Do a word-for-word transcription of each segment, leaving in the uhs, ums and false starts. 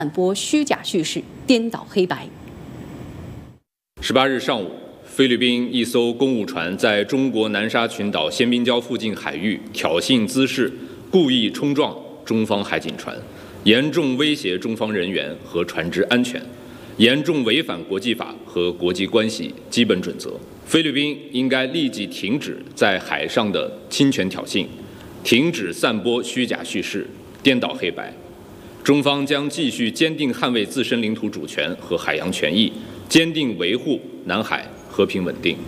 散播虚假叙事，颠倒黑白。 十八日上午，菲律宾一艘公务船在中国南沙群岛仙宾礁附近海域挑衅滋事，故意冲撞中方海警船，严重威胁中方人员和船只安全，严重违反国际法和国际关系基本准则。菲律宾应该立即停止在海上的侵权挑衅，停止散播虚假叙事，颠倒黑白。中方将继续坚定捍卫自身领土主权和海洋权益，坚定维护南海和平稳定。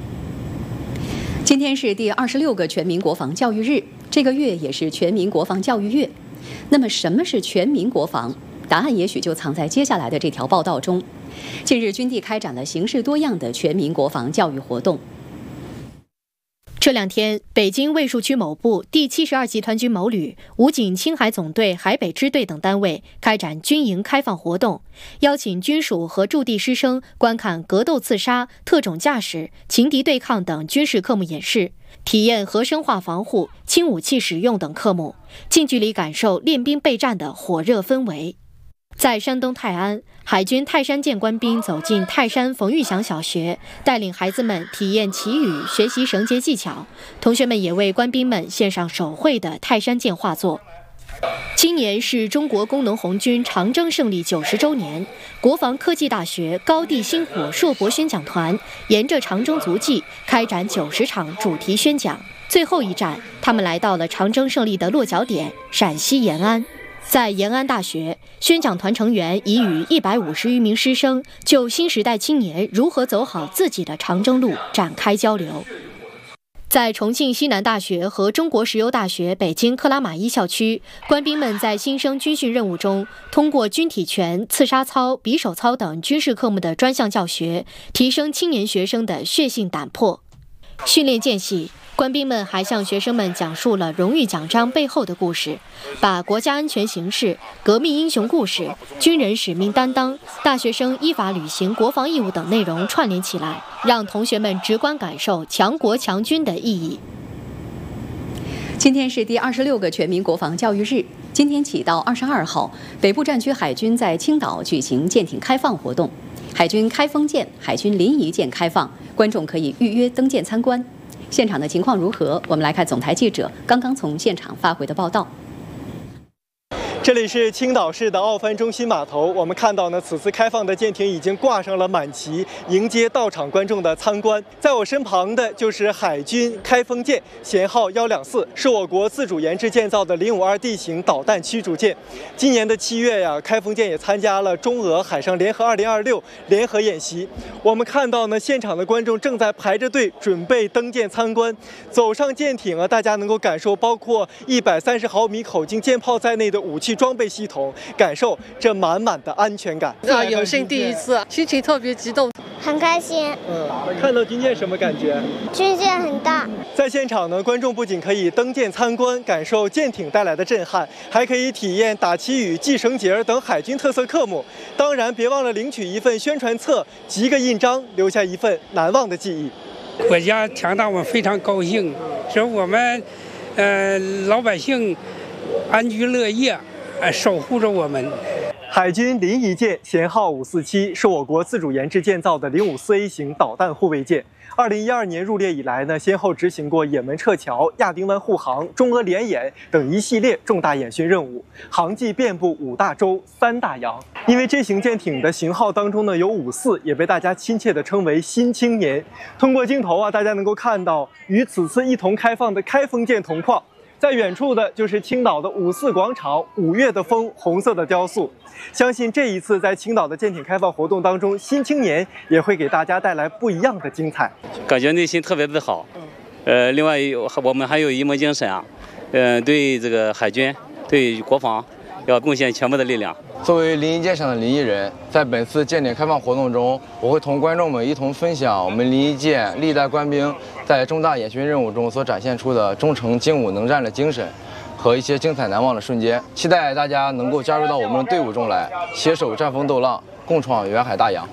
今天是第二十六个全民国防教育日，这个月也是全民国防教育月。那么，什么是全民国防？答案也许就藏在接下来的这条报道中。近日，军地开展了形式多样的全民国防教育活动。 这两天，北京卫戍区某部第七十二集团军某旅、武警青海总队海北支队等单位开展军营开放活动，邀请军属和驻地师生观看格斗刺杀、特种驾驶、情敌对抗等军事科目演示，体验核生化防护、轻武器使用等科目，近距离感受练兵备战的火热氛围。在山东泰安，海军泰山舰官兵走进泰山冯玉祥小学，带领孩子们体验旗语，学习绳结技巧。同学们也为官兵们献上手绘的泰山舰画作。今年是中国工农红军长征胜利九十周年，国防科技大学高地星火硕博宣讲团沿着长征足迹开展九十场主题宣讲。最后一站，他们来到了长征胜利的落脚点陕西延安。在延安大学，宣讲团成员已与一百五十余名师生就新时代青年如何走好自己的长征路展开交流。在重庆西南大学和中国石油大学北京克拉玛依校区，官兵们在新生军训任务中，通过军体拳、刺杀操、匕首操等军事科目的专项教学，提升青年学生的血性胆魄。训练间隙，官兵们还向学生们讲述了荣誉奖章背后的故事，把国家安全形势、革命英雄故事、军人使命担当、大学生依法履行国防义务等内容串联起来，让同学们直观感受强国强军的意义。 今天是第二十六个全民国防教育日，今天起到二十二号，北部战区海军在青岛举行舰艇开放活动，海军开封舰、海军临沂舰开放，观众可以预约登舰参观。现场的情况如何？我们来看总台记者刚刚从现场发回的报道。 这里是青岛市的奥帆中心码头，我们看到呢，此次开放的舰艇已经挂上了满旗，迎接到场观众的参观。在我身旁的就是海军开封舰，舷号一两四，是我国自主研制建造的零五二 D 型导弹驱逐舰。今年的七月呀，开封舰也参加了中俄海上联合二零二六联合演习。我们看到呢，现场的观众正在排着队准备登舰参观。走上舰艇啊，大家能够感受包括一百三十毫米口径舰炮在内的武器装备系统，感受这满满的安全感。 啊，有幸第一次，心情特别激动， 很开心。 嗯，看到军舰什么感觉？ 军舰很大。 在现场呢，观众不仅可以登舰参观，感受舰艇带来的震撼，还可以体验打旗语、系绳结等海军特色科目。当然，别忘了领取一份宣传册、集个印章，留下一份难忘的记忆。 国家强大，我们非常高兴，是我们，呃，老百姓安居乐业。呃，守护着我们。 海军临沂舰舷号五四七是我国自主研制建造的零五四 A 型导弹护卫舰。二零一二年入列以来呢，先后执行过也门撤侨、亚丁湾护航、中俄联演等一系列重大演训任务，航迹遍布五大洲、三大洋。因为这型舰艇的型号当中呢有五四，也被大家亲切地称为新青年。通过镜头啊，大家能够看到与此次一同开放的开封舰同框。在远处的就是青岛的五四广场，五月的风，红色的雕塑。相信这一次在青岛的舰艇开放活动当中，新青年也会给大家带来不一样的精彩。 感觉内心特别自豪。呃，另外我们还有一门精神啊，呃，对这个海军、对国防要贡献全部的力量。 作为临沂舰上的临沂人，在本次舰艇开放活动中，我会同观众们一同分享我们临沂舰历代官兵在重大演训任务中所展现出的忠诚、精武、能战的精神和一些精彩难忘的瞬间。期待大家能够加入到我们的队伍中来，携手战风斗浪，共创远海大洋。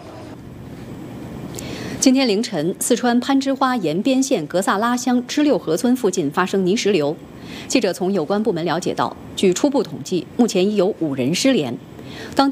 今天凌晨，四川攀枝花延边县格萨拉乡支六河村附近发生泥石流。记者从有关部门了解到，据初步统计，目前已有五人失联。当地